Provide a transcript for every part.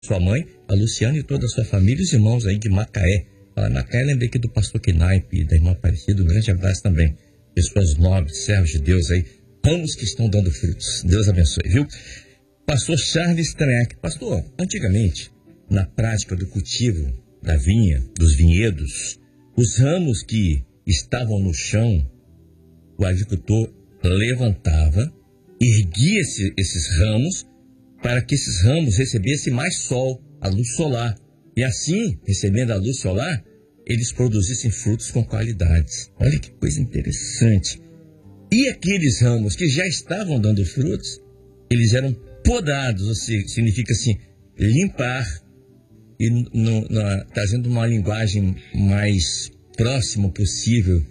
sua mãe, a Luciana e toda a sua família, os irmãos aí de Macaé. Fala Macaé, lembrei aqui do pastor Kinaipe, da irmã Aparecida, um grande abraço também. Pessoas nobres, servos de Deus aí, ramos que estão dando frutos. Deus abençoe, viu? Pastor Charles Trenac. Pastor, antigamente, na prática do cultivo da vinha, dos vinhedos, os ramos que estavam no chão, o agricultor levantava, erguia esses ramos, para que esses ramos recebessem mais sol, a luz solar. E assim, recebendo a luz solar, eles produzissem frutos com qualidades. Olha que coisa interessante. E aqueles ramos que já estavam dando frutos, eles eram podados, ou seja, significa assim, limpar, e trazendo uma linguagem mais próxima possível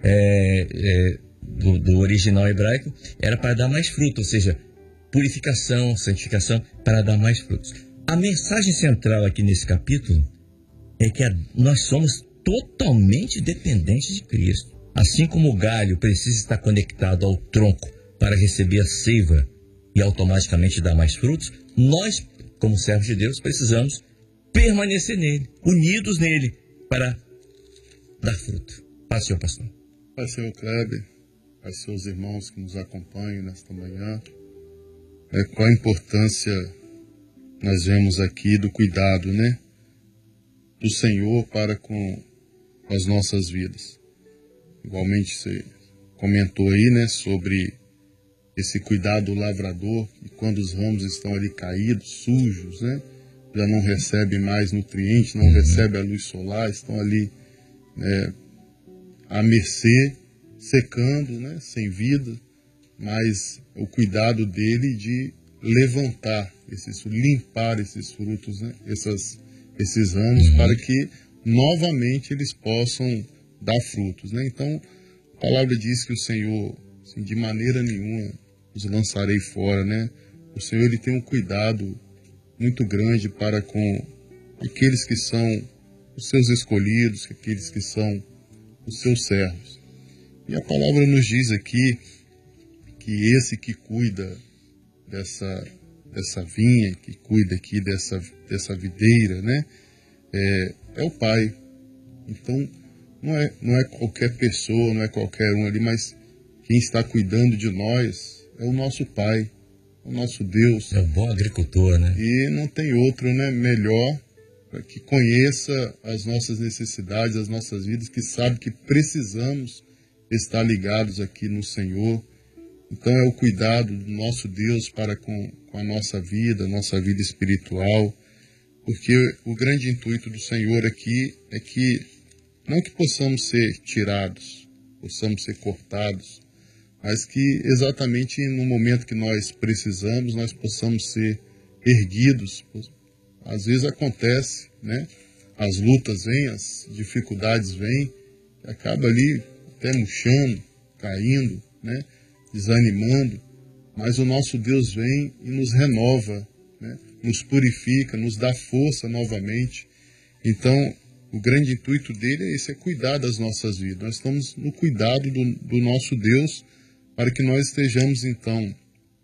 do original hebraico, era para dar mais fruto, ou seja, purificação, santificação, para dar mais frutos. A mensagem central aqui nesse capítulo é que nós somos totalmente dependentes de Cristo. Assim como o galho precisa estar conectado ao tronco para receber a seiva e automaticamente dar mais frutos, nós, como servos de Deus, precisamos permanecer nele, unidos nele, para dar fruto. Paz, senhor pastor. Paz, senhor Kleber, paz, seus irmãos que nos acompanham nesta manhã. Qual a importância nós vemos aqui do cuidado, né, do Senhor para com as nossas vidas. Igualmente você comentou aí, né, sobre esse cuidado do lavrador, e quando os ramos estão ali caídos, sujos, né, já não recebe mais nutrientes, não recebe a luz solar, estão ali à mercê, secando, né, sem vida, mas o cuidado dele de levantar limpar esses frutos, né, esses ramos, para que novamente eles possam dar frutos, né? Então, a palavra diz que o Senhor, assim, de maneira nenhuma os lançarei fora, né? O Senhor, ele tem um cuidado muito grande para com aqueles que são os seus escolhidos, aqueles que são os seus servos. E a palavra nos diz aqui que esse que cuida dessa vinha, que cuida aqui dessa videira, né, é o Pai. Então, não é qualquer pessoa, não é qualquer um ali, mas quem está cuidando de nós é o nosso Pai, o nosso Deus. É um bom agricultor, né? E não tem outro, né, melhor, para que conheça as nossas necessidades, as nossas vidas, que sabe que precisamos estar ligados aqui no Senhor. Então é o cuidado do nosso Deus para com a nossa vida espiritual, porque o grande intuito do Senhor aqui é que não que possamos ser tirados, possamos ser cortados, mas que exatamente no momento que nós precisamos, nós possamos ser erguidos. Às vezes acontece, né? As lutas vêm, as dificuldades vêm, acaba ali até murchando, caindo, né? Desanimando, mas o nosso Deus vem e nos renova, né? Nos purifica, nos dá força novamente. Então, o grande intuito dele é esse, é cuidar das nossas vidas. Nós estamos no cuidado do nosso Deus, para que nós estejamos, então,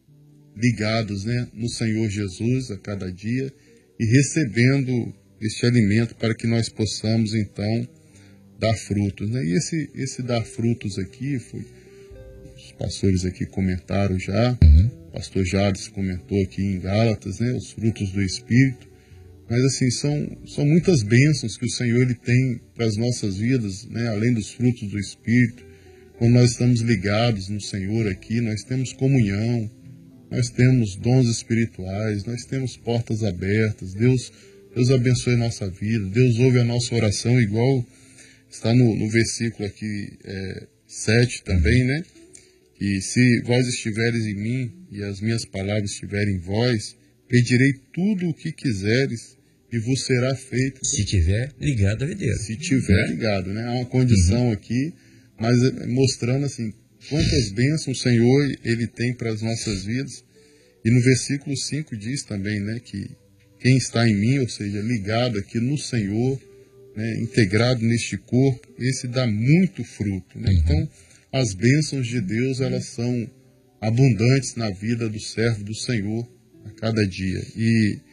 ligados, né, no Senhor Jesus a cada dia e recebendo este alimento para que nós possamos, então, dar frutos, né? E esse dar frutos aqui, os pastores aqui comentaram já, o pastor Jades comentou aqui em Gálatas, né, os frutos do Espírito. Mas assim, são muitas bênçãos que o Senhor ele tem para as nossas vidas, né? Além dos frutos do Espírito. Quando nós estamos ligados no Senhor aqui, nós temos comunhão, nós temos dons espirituais, nós temos portas abertas. Deus abençoe a nossa vida, Deus ouve a nossa oração, igual está no versículo aqui 7 também, né? Que se vós estiveres em mim e as minhas palavras estiverem em vós, pedirei tudo o que quiseres e vos será feito. Se tiver ligado à videira. Se tiver ligado, né? Há uma condição aqui, mas mostrando assim, quantas bênçãos o Senhor ele tem para as nossas vidas. E no versículo 5 diz também, né, que quem está em mim, ou seja, ligado aqui no Senhor, né, integrado neste corpo, esse dá muito fruto, né? Então, as bênçãos de Deus, elas são abundantes na vida do servo do Senhor a cada dia. E